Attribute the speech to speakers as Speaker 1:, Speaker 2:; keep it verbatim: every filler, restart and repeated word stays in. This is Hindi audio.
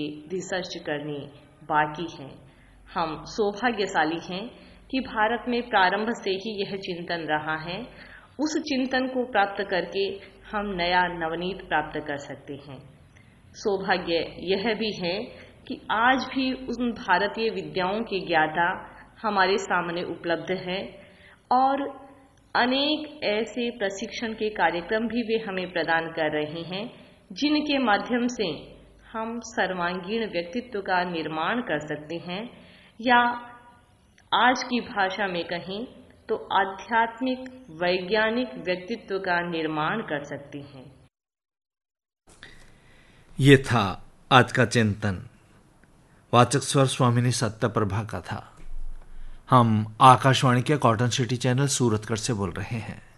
Speaker 1: रिसर्च करनी बाकी है। हम सौभाग्यशाली हैं कि भारत में प्रारंभ से ही यह चिंतन रहा है। उस चिंतन को प्राप्त करके हम नया नवनीत प्राप्त कर सकते हैं। सौभाग्य यह भी है कि आज भी उन भारतीय विद्याओं की ज्ञाता हमारे सामने उपलब्ध है और अनेक ऐसे प्रशिक्षण के कार्यक्रम भी वे हमें प्रदान कर रहे हैं, जिनके माध्यम से हम सर्वांगीण व्यक्तित्व का निर्माण कर सकते हैं, या आज की भाषा में कहें तो आध्यात्मिक वैज्ञानिक व्यक्तित्व का निर्माण कर सकते हैं।
Speaker 2: ये था आज का चिंतन। वाचक स्वर स्वामिनी सत्यप्रभा का था। हम आकाशवाणी के कॉटन सिटी चैनल सूरतगढ़ से बोल रहे हैं।